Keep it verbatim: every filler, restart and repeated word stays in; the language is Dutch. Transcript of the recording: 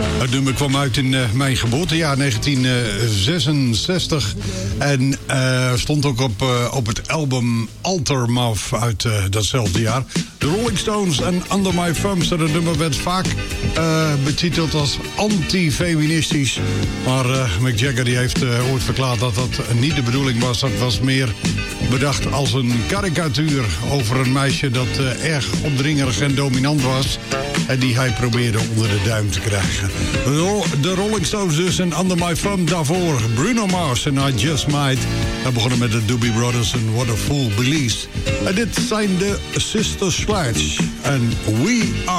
Het nummer kwam uit in uh, mijn geboortejaar negentien zesenzestig. En uh, stond ook op, uh, op het album Altermouth uit uh, datzelfde jaar. De Rolling Stones en Under My Thumb. Dat nummer werd vaak uh, betiteld als anti-feministisch. Maar uh, Mick Jagger die heeft uh, ooit verklaard dat dat niet de bedoeling was. Dat was meer bedacht als een karikatuur over een meisje dat uh, erg opdringerig en dominant was. En die hij probeerde onder de duim te krijgen. De Rolling Stones dus en Under My Thumb daarvoor. Bruno Mars en I Just Might. We begonnen met de Doobie Brothers en What a Fool Believes. En dit zijn de Sister Sledge. En We Are